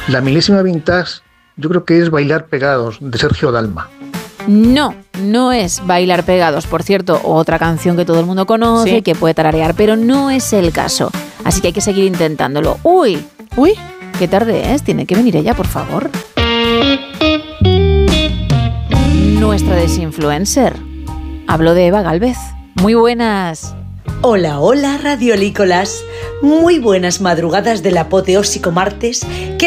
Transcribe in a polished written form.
La milésima vintage yo creo que es Bailar Pegados, de Sergio Dalma. No, no es Bailar Pegados. Por cierto, otra canción que todo el mundo conoce y que puede tararear, pero no es el caso. Así que hay que seguir intentándolo. ¡Uy! ¡Qué tarde es! Tiene que venir ella, por favor. Nuestra desinfluencer. Hablo de Eva Gálvez. Muy buenas. Hola, hola, radiolícolas. Muy buenas madrugadas del apoteósico martes.